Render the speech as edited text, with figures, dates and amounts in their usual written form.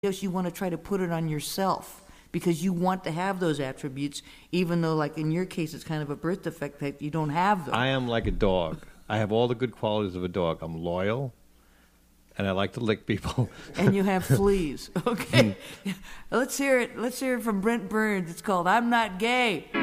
else, you want to try to put it on yourself because you want to have those attributes, even though, like in your case, it's kind of a birth defect that you don't have them. I am like a dog. I have all the good qualities of a dog. I'm loyal, and I like to lick people. And you have fleas. Okay. Let's hear it. Let's hear it from Brent Burns. It's called "I'm Not Gay."